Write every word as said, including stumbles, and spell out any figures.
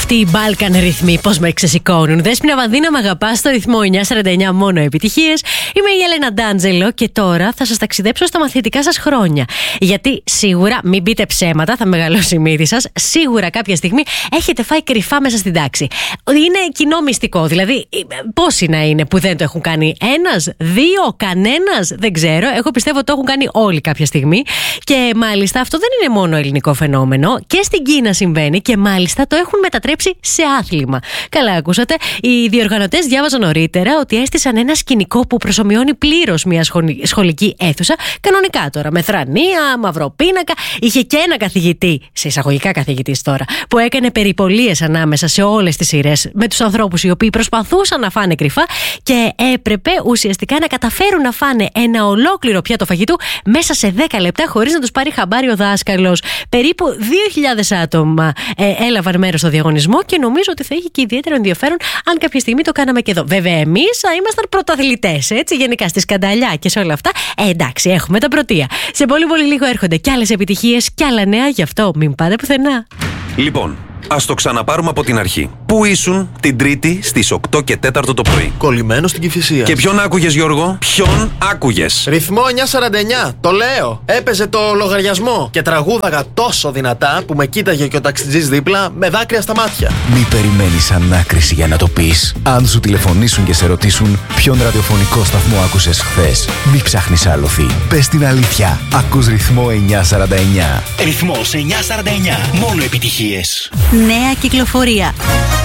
Αυτοί οι Balkan ρυθμοί πώς με ξεσηκώνουν. Δέσποινα Βανδίνα, μ' αγαπάς στο ρυθμό εννιά σαράντα εννιά, μόνο επιτυχίες. Είμαι η Έλενα Ντάντζελο και τώρα θα σας ταξιδέψω στα μαθητικά σας χρόνια. Γιατί σίγουρα, μην πείτε ψέματα, θα μεγαλώσει η μύτη σας. Σίγουρα κάποια στιγμή έχετε φάει κρυφά μέσα στην τάξη. Είναι κοινό μυστικό. Δηλαδή, πόσοι να είναι που δεν το έχουν κάνει? Ένας, δύο, κανένας? Δεν ξέρω. Εγώ πιστεύω ότι το έχουν κάνει όλοι κάποια στιγμή. Και μάλιστα αυτό δεν είναι μόνο ελληνικό φαινόμενο. Και στην Κίνα συμβαίνει και μάλιστα το έχουν μετατρέψει σε άθλημα. Καλά ακούσατε. Οι διοργανωτές διάβαζαν νωρίτερα ότι έστησαν ένα σκηνικό που προσομοιώνει πλήρως μια σχολική αίθουσα. Κανονικά τώρα, με θρανία, μαυροπίνακα. Είχε και ένα καθηγητή, σε εισαγωγικά καθηγητής τώρα, που έκανε περιπολίες ανάμεσα σε όλες τις σειρές με τους ανθρώπους οι οποίοι προσπαθούσαν να φάνε κρυφά και έπρεπε ουσιαστικά να καταφέρουν να φάνε ένα ολόκληρο πιάτο φαγητού μέσα σε δέκα λεπτά χωρίς να τους πάρει χαμπάρι ο δάσκαλος. Περίπου δύο χιλιάδες άτομα ε, έλαβαν μέρος στο διαγωνισμό και νομίζω ότι θα είχε και ιδιαίτερο ενδιαφέρον αν κάποια στιγμή το κάναμε και εδώ. Βέβαια, εμείς θα ήμασταν πρωταθλητές, έτσι, γενικά στη σκανταλιά και σε όλα αυτά. Ε, εντάξει, έχουμε τα πρωτεία. Σε πολύ πολύ λίγο έρχονται κι άλλες επιτυχίες κι άλλα νέα, γι' αυτό μην πάτε πουθενά. Λοιπόν, ας το ξαναπάρουμε από την αρχή. Πού ήσουν την Τρίτη στις οκτώ και τέσσερα το πρωί? Κολλημένο στην Κηφισία. Και ποιον άκουγες, Γιώργο? Ποιον άκουγες? Ρυθμό εννιά σαράντα εννιά, το λέω. Έπαιζε το λογαριασμό και τραγούδαγα τόσο δυνατά που με κοίταγε και ο ταξιτζής δίπλα με δάκρυα στα μάτια. Μη περιμένεις ανάκριση για να το πεις. Αν σου τηλεφωνήσουν και σε ρωτήσουν ποιον ραδιοφωνικό σταθμό άκουσες χθες, μη ψάχνεις άλοθη. Πες την αλήθεια. Ακούς ρυθμό εννιά σαράντα εννιά. Ρυθμός εννιά σαράντα εννιά. Μόνο επιτυχίες. Νέα κυκλοφορία.